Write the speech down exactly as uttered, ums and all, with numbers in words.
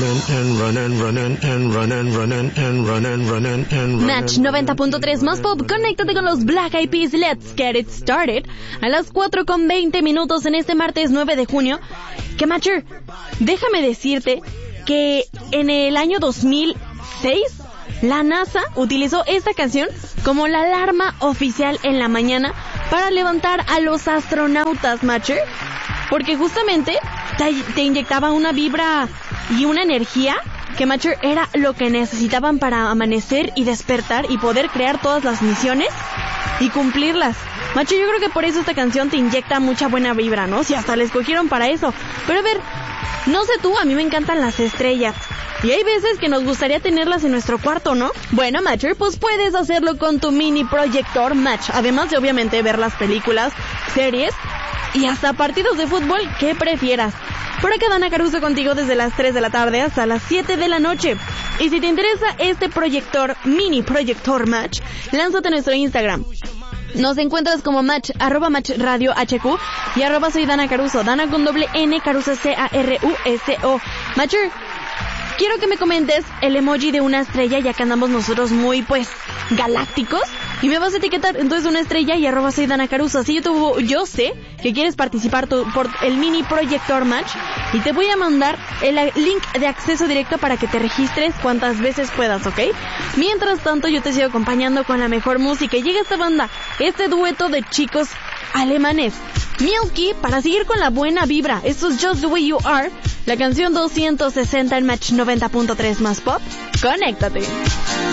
Match noventa punto tres más pop, conéctate con los Black Eyed Peas, let's get it started. A las cuatro con veinte minutos en este martes nueve de junio. Que Matcher, déjame decirte que en el año dos mil seis la NASA utilizó esta canción como la alarma oficial en la mañana para levantar a los astronautas, Matcher, porque justamente te, te inyectaba una vibra y una energía que, Matcher, era lo que necesitaban para amanecer y despertar y poder crear todas las misiones y cumplirlas. Matcher, yo creo que por eso esta canción te inyecta mucha buena vibra, ¿no? Si hasta la escogieron para eso. Pero a ver, no sé tú, a mí me encantan las estrellas. Y hay veces que nos gustaría tenerlas en nuestro cuarto, ¿no? Bueno, Matcher, pues puedes hacerlo con tu mini proyector Match. Además de, obviamente, ver las películas, series y hasta partidos de fútbol que prefieras. Por acá Dana Caruso contigo desde las tres de la tarde hasta las siete de la noche. Y si te interesa este proyector, mini proyector Match, lánzate a nuestro Instagram. Nos encuentras como Match, arroba Match Radio H Q y arroba soy Dana Caruso, Dana con doble N, Caruso C A R U S O. Matcher, quiero que me comentes el emoji de una estrella, ya que andamos nosotros muy, pues, galácticos. Y me vas a etiquetar entonces una estrella y arroba soy Dana Caruso. Así yo, te, yo sé que quieres participar tu, por el mini proyector Match. Y te voy a mandar el link de acceso directo para que te registres cuantas veces puedas, ¿ok? Mientras tanto, yo te sigo acompañando con la mejor música. Y llega esta banda, este dueto de chicos alemanes, Milky, para seguir con la buena vibra. Esto es Just The Way You Are, la canción doscientos sesenta en Match noventa punto tres más pop. Conéctate.